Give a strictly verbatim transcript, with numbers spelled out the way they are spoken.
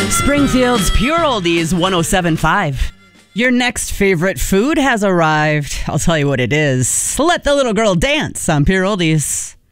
Springfield's Pure Oldies one oh seven point five. Your next favorite food has arrived. I'll tell you what it is. Let the little girl dance on Pure Oldies.